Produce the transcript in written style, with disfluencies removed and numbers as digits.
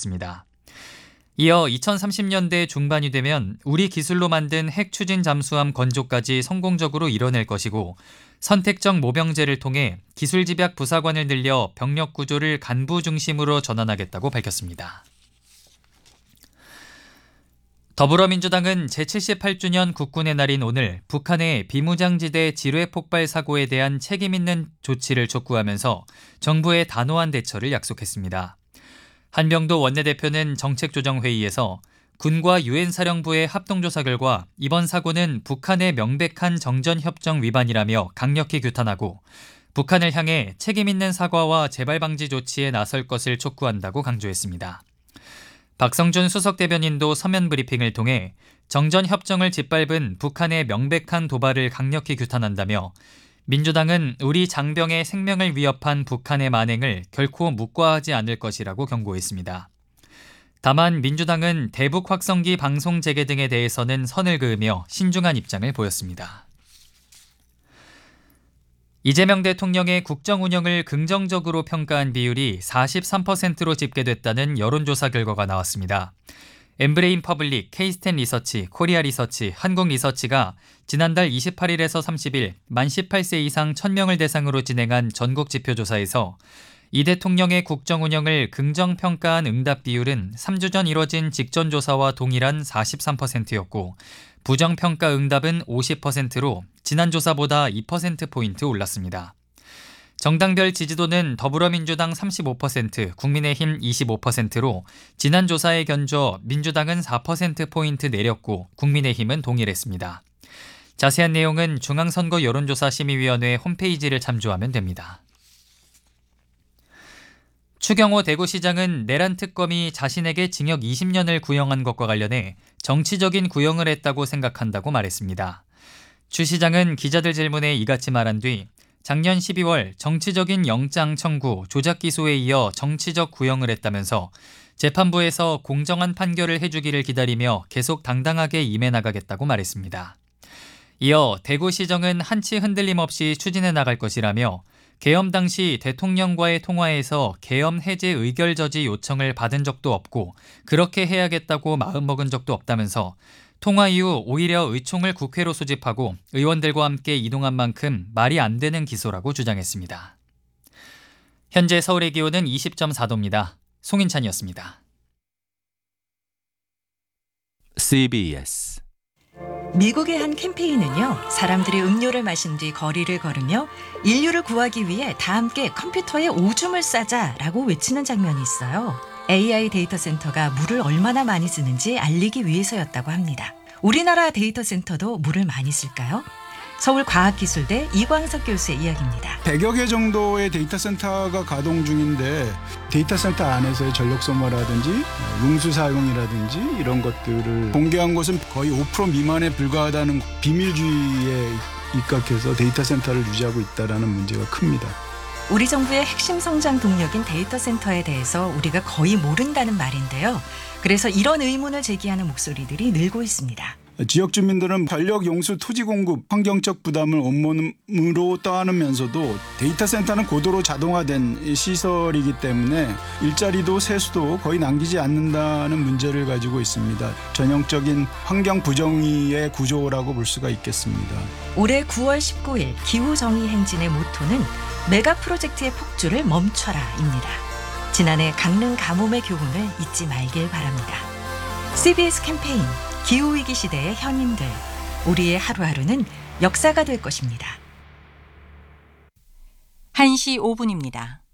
밝혔습니다. 이어 2030년대 중반이 되면 우리 기술로 만든 핵 추진 잠수함 건조까지 성공적으로 이뤄낼 것이고 선택적 모병제를 통해 기술 집약 부사관을 늘려 병력 구조를 간부 중심으로 전환하겠다고 밝혔습니다. 더불어민주당은 제78주년 국군의 날인 오늘 북한의 비무장지대 지뢰 폭발 사고에 대한 책임 있는 조치를 촉구하면서 정부의 단호한 대처를 약속했습니다. 한병도 원내대표는 정책조정회의에서 군과 유엔사령부의 합동조사 결과 이번 사고는 북한의 명백한 정전협정 위반이라며 강력히 규탄하고 북한을 향해 책임 있는 사과와 재발 방지 조치에 나설 것을 촉구한다고 강조했습니다. 박성준 수석대변인도 서면 브리핑을 통해 정전협정을 짓밟은 북한의 명백한 도발을 강력히 규탄한다며 민주당은 우리 장병의 생명을 위협한 북한의 만행을 결코 묵과하지 않을 것이라고 경고했습니다. 다만 민주당은 대북 확성기 방송 재개 등에 대해서는 선을 그으며 신중한 입장을 보였습니다. 이재명 대통령의 국정 운영을 긍정적으로 평가한 비율이 43%로 집계됐다는 여론조사 결과가 나왔습니다. 엠브레인 퍼블릭, K-스탠 리서치, 코리아 리서치, 한국 리서치가 지난달 28일에서 30일 만 18세 이상 1000명을 대상으로 진행한 전국 지표조사에서 이 대통령의 국정 운영을 긍정평가한 응답 비율은 3주 전 이뤄진 직전조사와 동일한 43%였고 부정평가 응답은 50%로 지난 조사보다 2%포인트 올랐습니다. 정당별 지지도는 더불어민주당 35%, 국민의힘 25%로 지난 조사에 견줘 민주당은 4%포인트 내렸고 국민의힘은 동일했습니다. 자세한 내용은 중앙선거 여론조사심의위원회 홈페이지를 참조하면 됩니다. 추경호 대구시장은 내란 특검이 자신에게 징역 20년을 구형한 것과 관련해 정치적인 구형을 했다고 생각한다고 말했습니다. 추 시장은 기자들 질문에 이같이 말한 뒤 작년 12월 정치적인 영장 청구, 조작 기소에 이어 정치적 구형을 했다면서 재판부에서 공정한 판결을 해주기를 기다리며 계속 당당하게 임해 나가겠다고 말했습니다. 이어 대구시정은 한치 흔들림 없이 추진해 나갈 것이라며 계엄 당시 대통령과의 통화에서 계엄 해제 의결저지 요청을 받은 적도 없고 그렇게 해야겠다고 마음먹은 적도 없다면서 통화 이후 오히려 의총을 국회로 소집하고 의원들과 함께 이동한 만큼 말이 안 되는 기소라고 주장했습니다. 현재 서울의 기온은 20.4도입니다. 송인찬이었습니다. CBS 미국의 한 캠페인은요, 사람들이 음료를 마신 뒤 거리를 걸으며 인류를 구하기 위해 다 함께 컴퓨터에 오줌을 싸자라고 외치는 장면이 있어요. AI 데이터 센터가 물을 얼마나 많이 쓰는지 알리기 위해서였다고 합니다. 우리나라 데이터 센터도 물을 많이 쓸까요? 서울과학기술대 이광석 교수의 이야기입니다. 100여 개 정도의 데이터 센터가 가동 중인데 데이터 센터 안에서의 전력 소모라든지 용수 사용이라든지 이런 것들을 공개한 것은 거의 5% 미만에 불과하다는 비밀주의에 입각해서 데이터 센터를 유지하고 있다는 문제가 큽니다. 우리 정부의 핵심 성장 동력인 데이터 센터에 대해서 우리가 거의 모른다는 말인데요. 그래서 이런 의문을 제기하는 목소리들이 늘고 있습니다. 지역 주민들은 전력 용수 토지 공급 환경적 부담을 온몸으로 떠안으면서도 데이터 센터는 고도로 자동화된 시설이기 때문에 일자리도 세수도 거의 남기지 않는다는 문제를 가지고 있습니다. 전형적인 환경 부정의의 구조라고 볼 수가 있겠습니다. 올해 9월 19일 기후정의 행진의 모토는 메가 프로젝트의 폭주를 멈춰라입니다. 지난해 강릉 가뭄의 교훈을 잊지 말길 바랍니다. CBS 캠페인 기후위기 시대의 현인들, 우리의 하루하루는 역사가 될 것입니다. 1시 5분입니다.